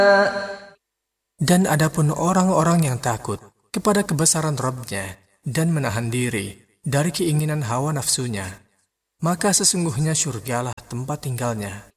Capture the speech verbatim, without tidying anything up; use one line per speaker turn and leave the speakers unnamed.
Dan adapun orang-orang yang takut kepada kebesaran Rabb-Nya dan menahan diri dari keinginan hawa nafsunya, maka sesungguhnya syurgalah tempat tinggalnya.